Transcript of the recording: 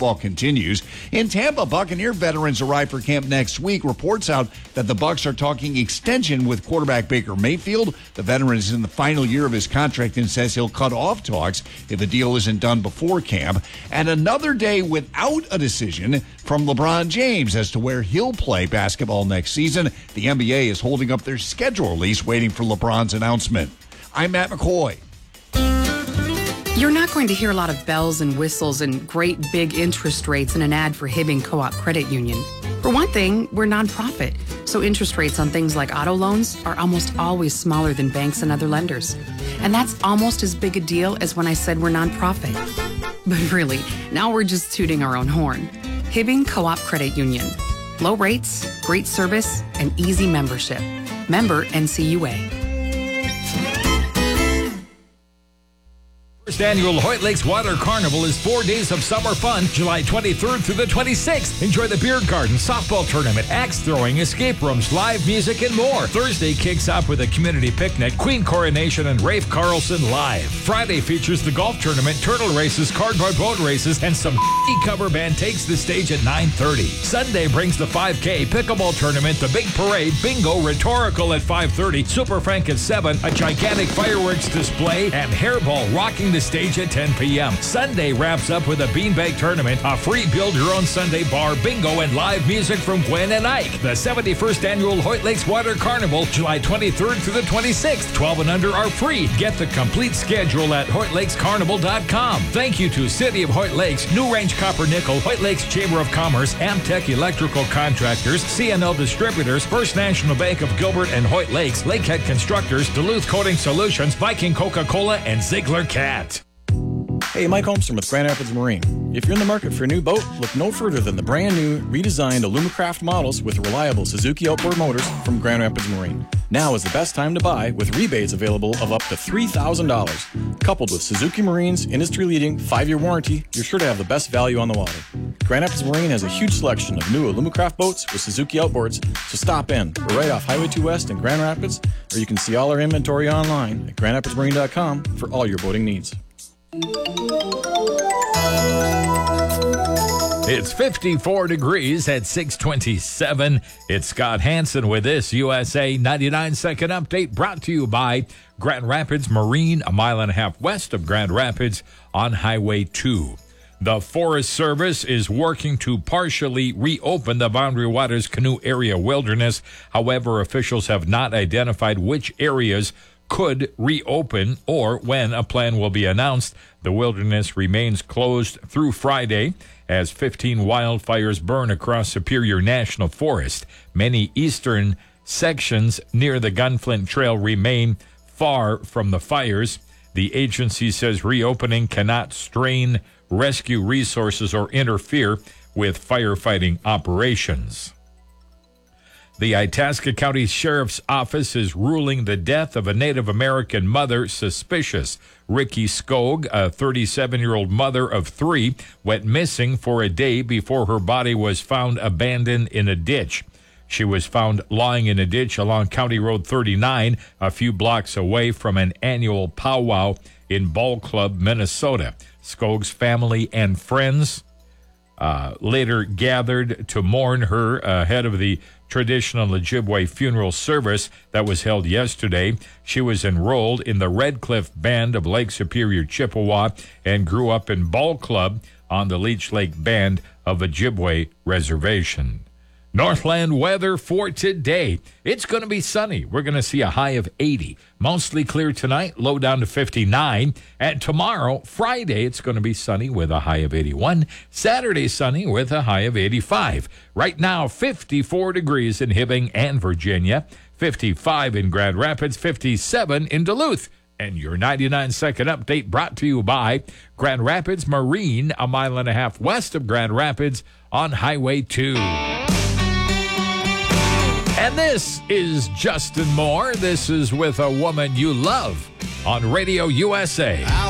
football continues. In Tampa, Buccaneer veterans arrive for camp next week. Reports out that the Bucs are talking extension with quarterback Baker Mayfield. The veteran is in the final year of his contract and says he'll cut off talks if a deal isn't done before camp. And another day without a decision from LeBron James as to where he'll play basketball next season. The NBA is holding up their schedule release, waiting for LeBron's announcement. I'm Matt McCoy. You're not going to hear a lot of bells and whistles and great big interest rates in an ad for Hibbing Co-op Credit Union. For one thing, we're nonprofit, so interest rates on things like auto loans are almost always smaller than banks and other lenders. And that's almost as big a deal as when I said we're nonprofit. But really, now we're just tooting our own horn. Hibbing Co-op Credit Union. Low rates, great service, and easy membership. Member NCUA. First annual Hoyt Lakes Water Carnival is 4 days of summer fun, July 23rd through the 26th. Enjoy the beer garden, softball tournament, axe throwing, escape rooms, live music, and more. Thursday kicks off with a community picnic, Queen Coronation, and Rafe Carlson live. Friday features the golf tournament, turtle races, cardboard boat races, and some cover band takes the stage at 9:30. Sunday brings the 5K, pickleball tournament, the big parade, bingo, rhetorical at 5:30, Super Frank at 7, a gigantic fireworks display, and hairball rocking the stage at 10 p.m. Sunday wraps up with a beanbag tournament, a free build-your-own Sunday bar, bingo, and live music from Gwen and Ike. The 71st Annual Hoyt Lakes Water Carnival, July 23rd through the 26th. 12 and under are free. Get the complete schedule at HoytLakesCarnival.com. Thank you to City of Hoyt Lakes, New Range Copper Nickel, Hoyt Lakes Chamber of Commerce, Amtech Electrical Contractors, CNL Distributors, First National Bank of Gilbert and Hoyt Lakes, Lakehead Constructors, Duluth Coating Solutions, Viking Coca-Cola, and Ziegler Cat. Hey, Mike Holmstrom with Grand Rapids Marine. If you're in the market for a new boat, look no further than the brand new, redesigned Alumacraft models with reliable Suzuki outboard motors from Grand Rapids Marine. Now is the best time to buy with rebates available of up to $3,000. Coupled with Suzuki Marine's industry-leading 5-year warranty, you're sure to have the best value on the water. Grand Rapids Marine has a huge selection of new Alumacraft boats with Suzuki outboards, so stop in. We're right off Highway 2 West in Grand Rapids, or you can see all our inventory online at GrandRapidsMarine.com for all your boating needs. It's 54 degrees at 6:27. It's Scott Hansen with this USA 99-second update brought to you by Grand Rapids Marine, a mile and a half west of Grand Rapids on Highway 2. The Forest Service is working to partially reopen the Boundary Waters Canoe Area Wilderness. However, officials have not identified which areas could reopen or when a plan will be announced. The wilderness remains closed through Friday as 15 wildfires burn across Superior National Forest. Many eastern sections near the Gunflint Trail remain far from the fires. The agency says reopening cannot strain rescue resources or interfere with firefighting operations. The Itasca County Sheriff's Office is ruling the death of a Native American mother suspicious. Ricky Skog, a 37-year-old mother of 3, went missing for a day before her body was found abandoned in a ditch. She was found lying in a ditch along County Road 39, a few blocks away from an annual powwow in Ball Club, Minnesota. Skog's family and friends later gathered to mourn her ahead of the traditional Ojibwe funeral service that was held yesterday. She was enrolled in the Red Cliff Band of Lake Superior, Chippewa, and grew up in Ball Club on the Leech Lake Band of Ojibwe Reservation. Northland weather for today. It's going to be sunny. We're going to see a high of 80. Mostly clear tonight, low down to 59. And tomorrow, Friday, it's going to be sunny with a high of 81. Saturday, sunny with a high of 85. Right now, 54 degrees in Hibbing and Virginia, 55 in Grand Rapids, 57 in Duluth. And your 99-second update brought to you by Grand Rapids Marine, a mile and a half west of Grand Rapids on Highway 2. And this is Justin Moore. This is With a Woman You Love on Radio USA.